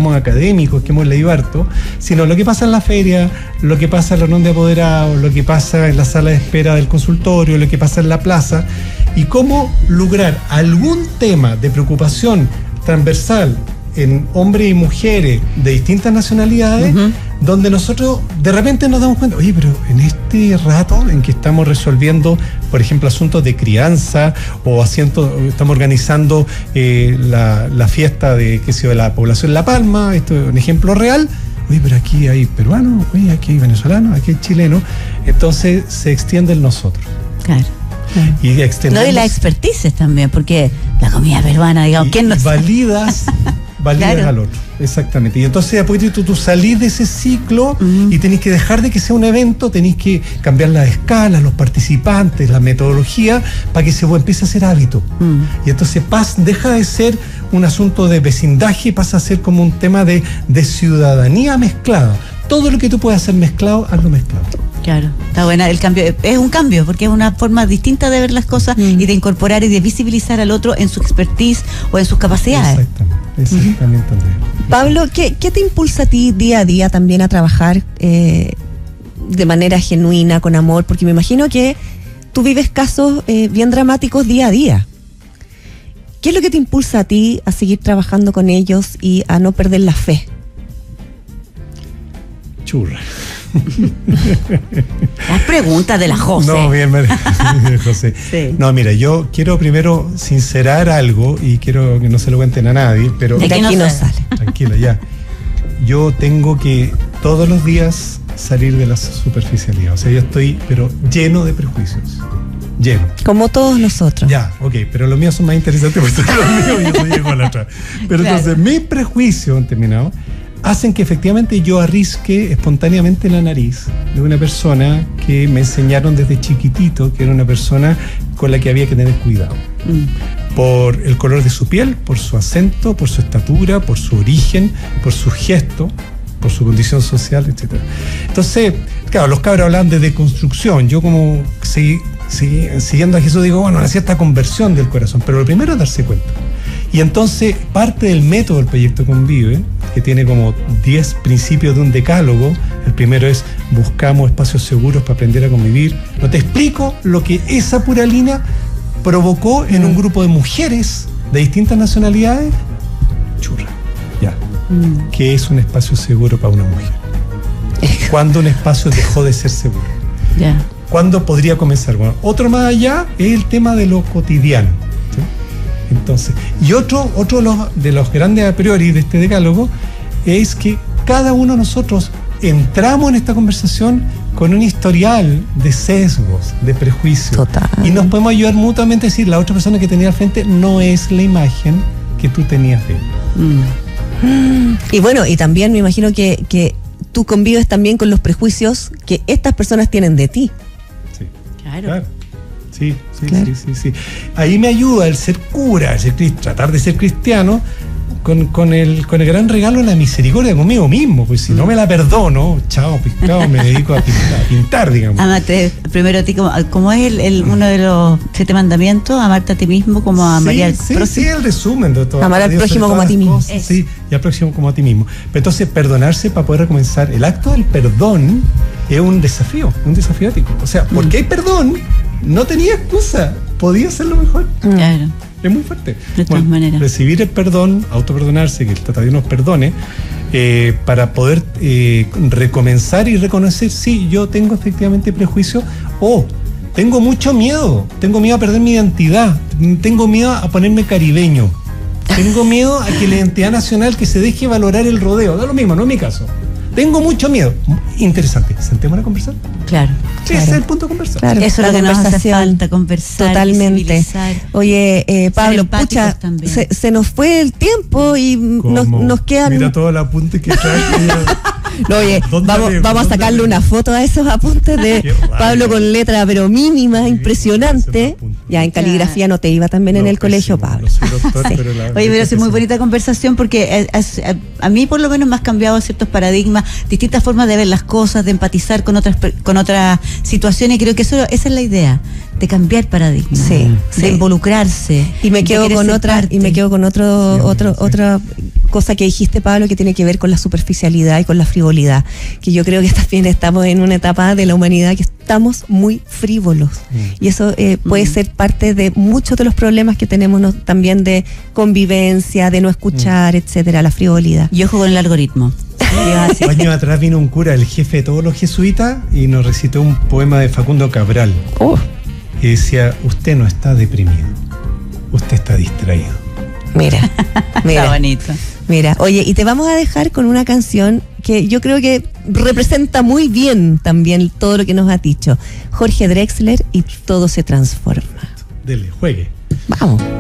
somos académicos, que hemos leído harto, sino lo que pasa en la feria, lo que pasa en la reunión de apoderados, lo que pasa en la sala de espera del consultorio, lo que pasa en la plaza, y cómo lograr algún tema de preocupación transversal en hombres y mujeres de distintas nacionalidades, donde nosotros de repente nos damos cuenta, oye, pero en este rato en que estamos resolviendo, por ejemplo, asuntos de crianza o estamos organizando la fiesta de la población La Palma, esto es un ejemplo real, oye, pero aquí hay peruanos, oye, aquí hay venezolanos, aquí hay chilenos, entonces se extiende el nosotros. Claro. Y no, y la expertise también, porque la comida peruana, digamos, ¿quién no sabe? Validas claro. Al otro, exactamente. Y entonces a poquito tú salís de ese ciclo y tenés que dejar de que sea un evento, tenés que cambiar las escalas, los participantes, la metodología, para que se empiece a ser hábito. Y entonces deja de ser un asunto de vecindaje y pasa a ser como un tema de ciudadanía mezclada. Todo lo que tú puedas hacer mezclado, hazlo mezclado. Claro, está buena el cambio. Es un cambio, porque es una forma distinta de ver las cosas y de incorporar y de visibilizar al otro en su expertise o en sus capacidades. Exactamente. Pablo, ¿qué te impulsa a ti día a día también a trabajar de manera genuina, con amor? Porque me imagino que tú vives casos bien dramáticos día a día. ¿Qué es lo que te impulsa a ti a seguir trabajando con ellos y a no perder la fe? Churra. Las preguntas de la José. No, bien, José. Sí. No, mira, yo quiero primero sincerar algo y quiero que no se lo cuenten a nadie, pero de aquí no sale. Tranquila, ya. Yo tengo que todos los días salir de la superficialidad. O sea, yo estoy, pero lleno de prejuicios. Lleno. Como todos nosotros. Ya, ok, pero los míos son más interesantes porque los míos yo soy ególatra. Pero claro. Entonces, mis prejuicios han terminado. Hacen que efectivamente yo arrisque espontáneamente la nariz de una persona que me enseñaron desde chiquitito que era una persona con la que había que tener cuidado. Por el color de su piel, por su acento, por su estatura, por su origen, por su gesto, por su condición social, etc. Entonces, claro, los cabros hablan de deconstrucción. Yo como siguiendo a Jesús digo, bueno, una cierta conversión del corazón, pero lo primero es darse cuenta. Y entonces parte del método del proyecto Convive, que tiene como 10 principios de un decálogo. El primero es buscamos espacios seguros para aprender a convivir. No te explico lo que esa pura línea provocó en un grupo de mujeres de distintas nacionalidades. Churra, ya. ¿Qué es un espacio seguro para una mujer? ¿Cuándo un espacio dejó de ser seguro? Ya. ¿Cuándo podría comenzar? Bueno, otro más allá es el tema de lo cotidiano. Entonces, y otro de los grandes a priori de este decálogo es que cada uno de nosotros entramos en esta conversación con un historial de sesgos, de prejuicios. Total. Y nos podemos ayudar mutuamente a decir, la otra persona que tenía al frente no es la imagen que tú tenías de él. Y bueno, y también me imagino que tú convives también con los prejuicios que estas personas tienen de ti. Sí. Claro. Sí. Ahí me ayuda el ser cura, tratar de ser cristiano con el gran regalo de la misericordia conmigo mismo, pues si no me la perdono, chao, pescado, me dedico a pintar, digamos. Amarte primero a ti, como es uno de los 7 mandamientos, amarte a ti mismo como a María al próximo. Sí, el resumen de todo. Amar al prójimo como a ti mismo. Sí, y al próximo como a ti mismo. Pero entonces, perdonarse para poder recomenzar. El acto del perdón es un desafío ético. O sea, porque hay perdón, no tenía excusa, podía hacerlo mejor. Claro. Es muy fuerte. De todas maneras. Recibir el perdón, autoperdonarse, que el Tata Dios nos perdone, para poder recomenzar y reconocer, sí, yo tengo efectivamente prejuicio, tengo mucho miedo, tengo miedo a perder mi identidad, tengo miedo a ponerme caribeño, tengo miedo a que la identidad nacional que se deje valorar el rodeo, da lo mismo, no es mi caso. Tengo mucho miedo. Interesante. ¿Sentémonos a conversar? Claro. Ese es el punto de conversar. Claro, eso es lo que nos hace falta, conversar. Totalmente. Oye, Pablo, pucha, se nos fue el tiempo y nos quedan... Mira todo el apunte que trae. No, oye, vamos a sacarle una foto a esos apuntes de Pablo con letra pero mínima, impresionante. Ya en caligrafía no te iba también en el colegio, Pablo. Oye, pero es muy bonita conversación porque a mí por lo menos me has cambiado ciertos paradigmas, distintas formas de ver las cosas, de empatizar con otras situaciones, y creo que esa es la idea, de cambiar paradigmas, Sí, de sí. involucrarse. Y me de quedo querer con ser otra, parte. y me quedo con Sí. otra cosa que dijiste, Pablo, que tiene que ver con la superficialidad y con la frivolidad, que yo creo que también estamos en una etapa de la humanidad que estamos muy frívolos, y eso puede ser parte de muchos de los problemas que tenemos, ¿no? También de convivencia, de no escuchar, etcétera, la frivolidad. Y ojo con el algoritmo. Años atrás vino un cura, el jefe de todos los jesuitas, y nos recitó un poema de Facundo Cabral. Y decía, usted no está deprimido, usted está distraído. Mira, Está mira, bonito. mira. Oye, y te vamos a dejar con una canción que yo creo que representa muy bien también todo lo que nos ha dicho. Jorge Drexler y Todo se transforma. Dele, juegue. Vamos.